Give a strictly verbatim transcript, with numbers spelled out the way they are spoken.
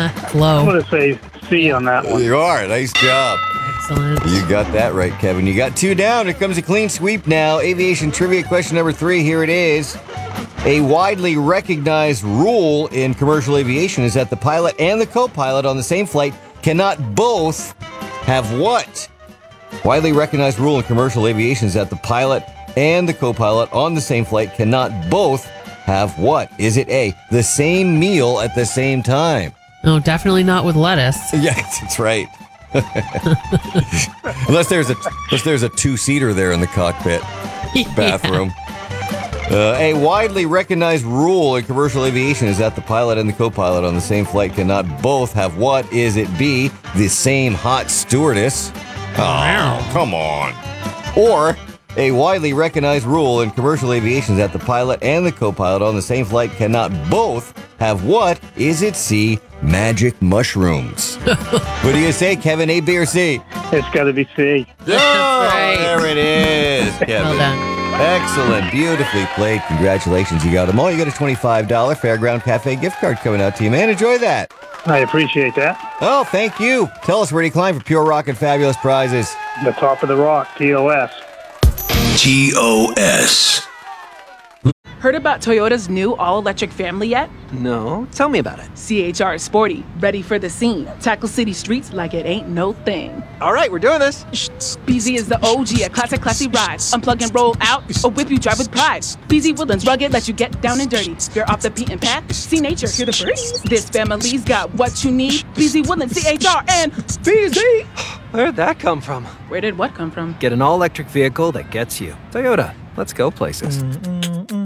I'm Flow. going to say C on that one. You are. Nice job. Excellent. You got that right, Kevin. You got two down. Here comes a clean sweep now. Aviation trivia question number three. Here it is. A widely recognized rule in commercial aviation is that the pilot and the co-pilot on the same flight cannot both have what? Widely recognized rule in commercial aviation is that the pilot and the co-pilot on the same flight cannot both have what? Is it A, the same meal at the same time? No, definitely not with lettuce. Yes, that's right. unless there's a unless there's a two-seater there in the cockpit bathroom. Uh, a widely recognized rule in commercial aviation is that the pilot and the co-pilot on the same flight cannot both have what? Is it B, the same hot stewardess? Oh, come on. Or a widely recognized rule in commercial aviation is that the pilot and the co-pilot on the same flight cannot both have what? Is it C, magic mushrooms? What do you say, Kevin? A, B, or C? It's got to be C. Oh, right. there it is, Kevin. Well done. Excellent. Beautifully played. Congratulations. You got them all. You got a twenty-five dollars Fairground Cafe gift card coming out to you, man. Enjoy that. I appreciate that. Oh, thank you. Tell us where you climb for pure rock and fabulous prizes. The top of the rock, T O S. T O S. Heard about Toyota's new all-electric family yet? No, tell me about it. C H R is sporty, ready for the scene. Tackle city streets like it ain't no thing. All right, we're doing this. B Z is the O G, a classic, classy ride. Unplug and roll out, or whip you drive with pride. B Z Woodlands, rugged, let you get down and dirty. You're off the beaten path, see nature, hear the birds. This family's got what you need. B Z Woodlands, C H R, and B Z. Where'd that come from? Where did what come from? Get an all-electric vehicle that gets you. Toyota, let's go places.